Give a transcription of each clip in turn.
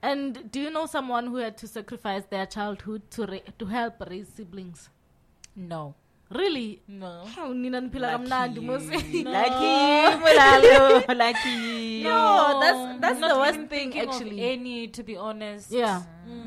And do you know someone who had to sacrifice their childhood to help raise siblings? No. Really? No. How nina niphila kamnandi mos. Lucky. No, that's the worst thing thinking actually. Of any, to be honest. Yeah.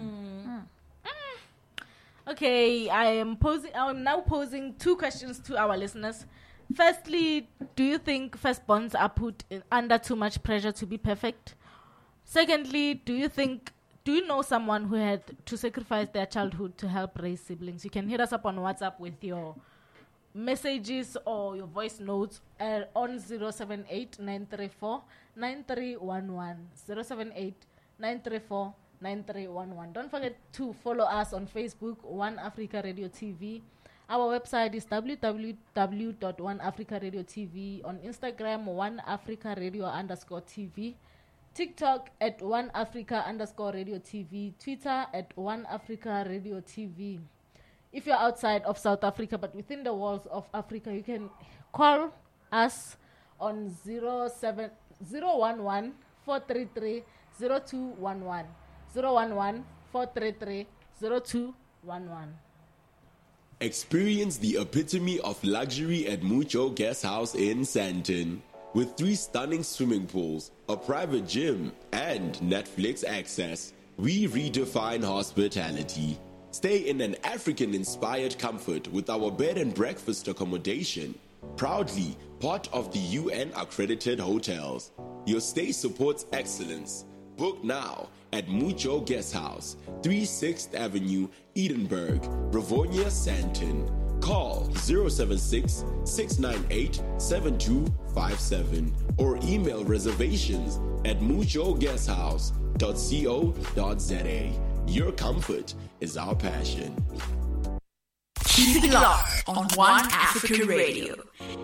Okay, I'm now posing 2 questions to our listeners. Firstly, do you think firstborns are put under too much pressure to be perfect? Secondly, do you know someone who had to sacrifice their childhood to help raise siblings? You can hit us up on WhatsApp with your messages or your voice notes on 078-934-9311. 078-934-9311. Don't forget to follow us on Facebook, One Africa Radio TV. Our website is www.oneafricaradio.tv. On Instagram, oneafricaradio_TV. TikTok at oneafrica_radio TV. Twitter at oneafricaradio TV. If you're outside of South Africa but within the walls of Africa, you can call us on 011 433 0211. 011 433 0211. Experience the epitome of luxury at Mucho Guest House in Sandton. With 3 stunning swimming pools, a private gym, and Netflix access, we redefine hospitality. Stay in an African-inspired comfort with our bed and breakfast accommodation. Proudly part of the UN-accredited hotels. Your stay supports excellence. Book now at Mucho Guest House, 36th Avenue, Edinburgh, Rivonia, Sandton. Call 076-698-7257 or email reservations at muchoguesthouse.co.za. Your comfort is our passion. Keep it locked on One Africa Radio.